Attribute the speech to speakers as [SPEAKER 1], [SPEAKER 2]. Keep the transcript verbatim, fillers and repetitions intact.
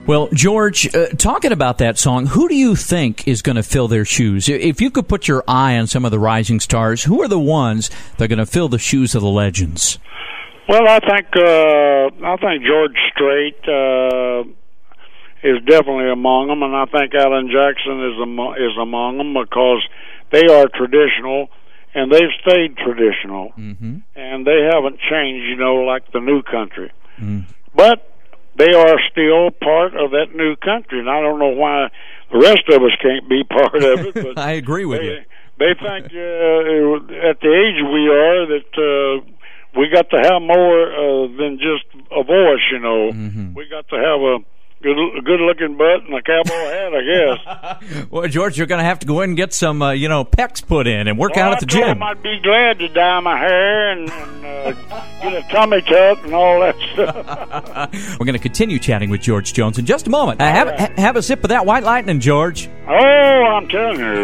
[SPEAKER 1] Well, George, uh, talking about that song, who do you think is going to fill their shoes? If you could put your eye on some of the rising stars, who are the ones that are going to fill the shoes of the legends?
[SPEAKER 2] Well, I think uh, I think George Strait uh, is definitely among them, and I think Alan Jackson is among, is among them because they are traditional and they've stayed traditional, mm-hmm. and they haven't changed, you know, like the new country. Mm. But they are still part of that new country, and I don't know why the rest of us can't be part of it. But
[SPEAKER 1] I agree with
[SPEAKER 2] they,
[SPEAKER 1] you.
[SPEAKER 2] They think uh, at the age we are that uh, we got to have more uh, than just a voice, you know. Mm-hmm. We got to have a good, good-looking butt and a cowboy hat, I guess.
[SPEAKER 1] Well, George, you're going to have to go in and get some, uh, you know, pecs put in and work
[SPEAKER 2] well,
[SPEAKER 1] out at the
[SPEAKER 2] I
[SPEAKER 1] gym.
[SPEAKER 2] I'd be glad to dye my hair and, and uh, get a tummy tuck and all that stuff.
[SPEAKER 1] We're going to continue chatting with George Jones in just a moment. Uh, have,
[SPEAKER 2] right.
[SPEAKER 1] ha- have a sip of that White Lightning, George.
[SPEAKER 2] Oh, I'm telling you.